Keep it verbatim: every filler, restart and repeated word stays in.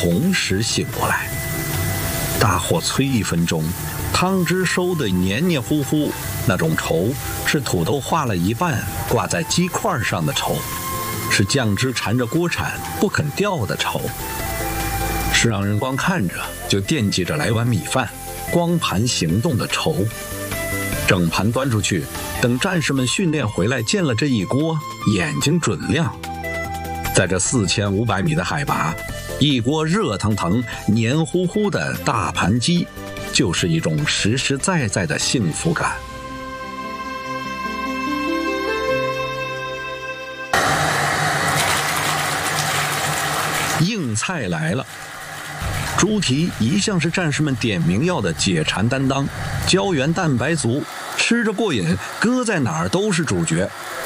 同时醒过来。大火催一分钟，汤汁收得黏黏糊糊，那种稠是土豆化了一半挂在鸡块上的稠，是酱汁缠着锅铲不肯掉的稠，是让人光看着就惦记着来碗米饭，光盘行动的稠。整盘端出去，等战士们训练回来见了这一锅，眼睛准亮。在这四千五百米的海拔，一锅热腾腾黏糊糊的大盘鸡，就是一种实实在在的幸福感。硬菜来了。猪蹄一向是战士们点名要的解馋担当，胶原蛋白足，吃着过瘾，搁在哪儿都是主角。